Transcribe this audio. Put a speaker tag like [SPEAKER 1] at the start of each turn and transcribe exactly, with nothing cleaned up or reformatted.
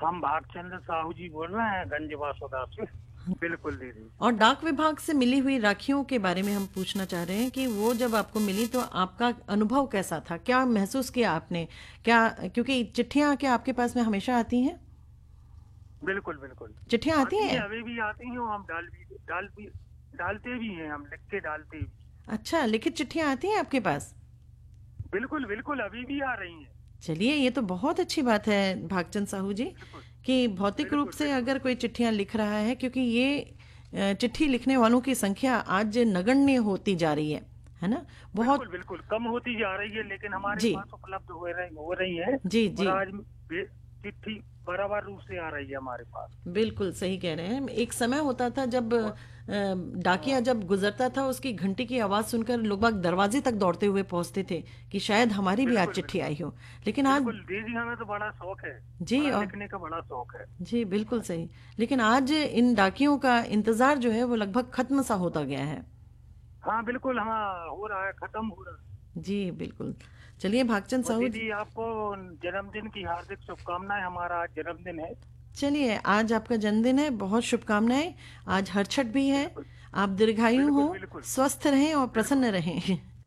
[SPEAKER 1] हम भागचंद्र साहू जी बोल रहे हैं गंज वासुदा से। बिल्कुल दीदी।
[SPEAKER 2] और डाक विभाग से मिली हुई राखियों के बारे में हम पूछना चाह रहे हैं कि वो जब आपको मिली तो आपका अनुभव कैसा था, क्या महसूस किया आपने, क्या, क्योंकि चिट्ठियां क्या आपके पास में हमेशा आती हैं?
[SPEAKER 1] बिल्कुल बिल्कुल
[SPEAKER 2] चिट्ठियां आती
[SPEAKER 1] आती हैं,
[SPEAKER 2] हैं?
[SPEAKER 1] अभी भी आती हैं, और हम डाल भी डाल भी डालते भी हैं, हम लिख के डालते भी।
[SPEAKER 2] अच्छा, लिखित चिट्ठियां आती हैं आपके पास?
[SPEAKER 1] बिल्कुल बिल्कुल अभी भी आ रही हैं।
[SPEAKER 2] चलिए, ये तो बहुत अच्छी बात है भागचंद साहू जी,
[SPEAKER 1] बिल्कुल
[SPEAKER 2] कि भौतिक रूप
[SPEAKER 1] बिल्कुल
[SPEAKER 2] से
[SPEAKER 1] बिल्कुल
[SPEAKER 2] अगर कोई चिट्ठियां लिख रहा है, क्योंकि ये अ, चिट्ठी लिखने वालों की संख्या आज नगण्य होती जा रही है है ना? बहुत।
[SPEAKER 1] बिल्कुल बिल्कुल कम होती जा रही है, लेकिन हमारे
[SPEAKER 2] जी
[SPEAKER 1] पास उपलब्ध हो रही हो रही है।
[SPEAKER 2] जी
[SPEAKER 1] और
[SPEAKER 2] जी,
[SPEAKER 1] आज बे- चिट्ठी बराबर रूप से आ रही है हमारे पास।
[SPEAKER 2] बिल्कुल सही कह रहे हैं। एक समय होता था जब अ,
[SPEAKER 1] और
[SPEAKER 2] डाकिया
[SPEAKER 1] हाँ
[SPEAKER 2] जब गुजरता था, उसकी घंटी की आवाज सुनकर लोग बाग दरवाजे तक दौड़ते हुए पहुंचते थे कि शायद हमारी भी आज
[SPEAKER 1] बिल्कुल
[SPEAKER 2] चिट्ठी
[SPEAKER 1] बिल्कुल
[SPEAKER 2] आई हो। लेकिन आज,
[SPEAKER 1] बिल्कुल दीदी, हमें तो बड़ा शौक है,
[SPEAKER 2] जी,
[SPEAKER 1] बड़ा
[SPEAKER 2] और
[SPEAKER 1] लिखने का बड़ा शौक है।
[SPEAKER 2] जी बिल्कुल सही, लेकिन आज इन डाकियों का इंतजार जो है वो लगभग खत्म सा होता गया है।
[SPEAKER 1] हाँ बिल्कुल, हाँ हो रहा है, खत्म हो रहा है।
[SPEAKER 2] जी बिल्कुल। चलिए भागचंद
[SPEAKER 1] और
[SPEAKER 2] साहू जी,
[SPEAKER 1] दीदी आपको जन्मदिन की हार्दिक शुभकामनाएं, हमारा आज जन्मदिन है।
[SPEAKER 2] चलिए आज आपका जन्मदिन है, बहुत शुभकामनाएं। आज हरछठ भी है।
[SPEAKER 1] बिल्कुल
[SPEAKER 2] आप दीर्घायु हो,
[SPEAKER 1] बिल्कुल बिल्कुल
[SPEAKER 2] स्वस्थ रहें और
[SPEAKER 1] बिल्कुल
[SPEAKER 2] प्रसन्न रहें।